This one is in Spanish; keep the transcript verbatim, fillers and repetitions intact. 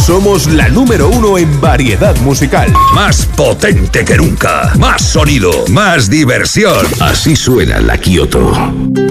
somos la número uno en variedad musical. Más potente que nunca. Más sonido. Más diversión. Así suena la Kioto.